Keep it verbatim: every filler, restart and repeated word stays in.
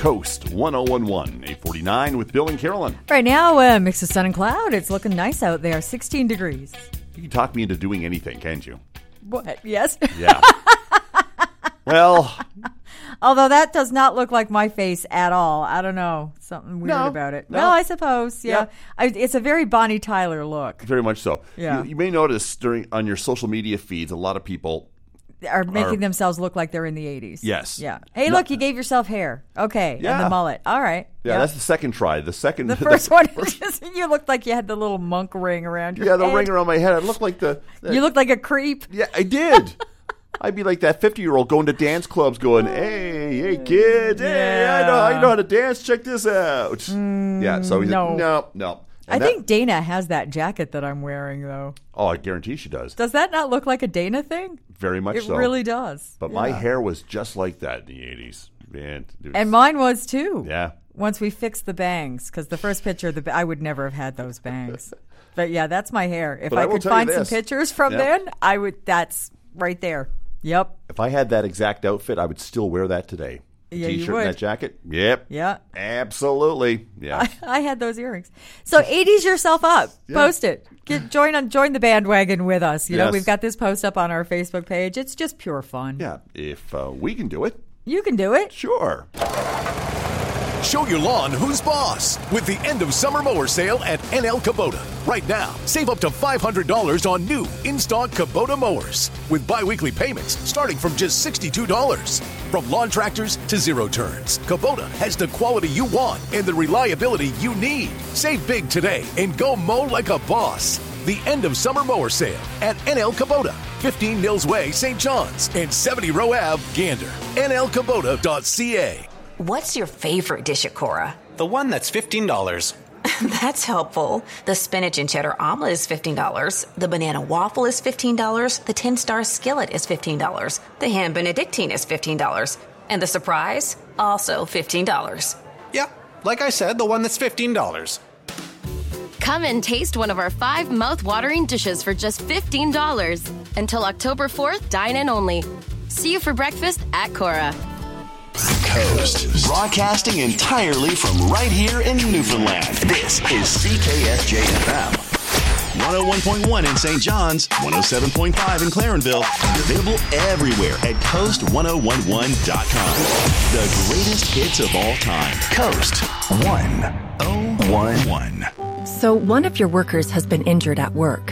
Coast one oh one one, eight forty-nine with Bill and Carolyn. Right now, uh, mix of sun and cloud. It's looking nice out there, sixteen degrees. You can talk me into doing anything, can't you? What? Yes? Yeah. Well... Although that does not look like my face at all. I don't know. Something weird No, about it. no. Well, I suppose, yeah. Yeah. I, it's a very Bonnie Tyler look. Very much so. Yeah. You, you may notice during on your social media feeds, a lot of people... Are making Are- themselves look like they're in the eighties. Yes. Yeah. Hey, No- look, you gave yourself hair. Okay. Yeah. And the mullet. All right. Yeah, Yep. that's the second try. The second... The first one, you looked like you had the little monk ring around your Yeah, the head. ring around my head. I looked like the... the You looked like a creep. Yeah, I did. I'd be like that fifty-year-old going to dance clubs going, hey, hey, kids, hey, I know, I know how to dance. Check this out. Mm, yeah, so he's no. like, no, no. And I that- think Dana has that jacket that I'm wearing, though. Oh, I guarantee she does. Does that not look like a Dana thing? Very much It so. really does. But my hair was just like that in the eighties. Man, it was- And mine was, too. Yeah. Once we fixed the bangs, because the first picture, the I would never have had those bangs. But yeah, that's my hair. If But I I, will could tell you find some this. pictures from Yeah. then, I would. That's right there. Yep. If I had that exact outfit, I would still wear that today. The Yeah, you T-shirt would. and that jacket. Yep. Yeah. Absolutely. Yeah. I, I had those earrings. So eighties yourself up. Yeah. Post it. Get join on join the bandwagon with us. You know, Yes. we've got this post up on our Facebook page. It's just pure fun. yeah. If uh, we can do it, You can do it. sure. Show your lawn who's boss with the end of summer mower sale at N L Kubota. Right now, save up to five hundred dollars on new in-stock Kubota mowers with bi-weekly payments starting from just sixty-two dollars. From lawn tractors to zero turns, Kubota has the quality you want and the reliability you need. Save big today and go mow like a boss. The end of summer mower sale at N L Kubota, fifteen Mills Way, Saint John's, and seventy Row Ave, Gander. N L Kubota dot C A. What's your favorite dish at Cora? The one that's fifteen dollars. That's helpful. The spinach and cheddar omelet is fifteen dollars. The banana waffle is fifteen dollars. The ten-star skillet is fifteen dollars. The ham benedictine is fifteen dollars. And the surprise? Also fifteen dollars. Yeah, like I said, the one that's fifteen dollars. Come and taste one of our five mouth-watering dishes for just fifteen dollars. Until October fourth, dine in only. See you for breakfast at Cora. Coast, broadcasting entirely from right here in Newfoundland. This is C K S J F M. one oh one point one in Saint John's, one oh seven point five in Clarenville, and available everywhere at coast one oh one one dot com. The greatest hits of all time. Coast one oh one one. So one of your workers has been injured at work.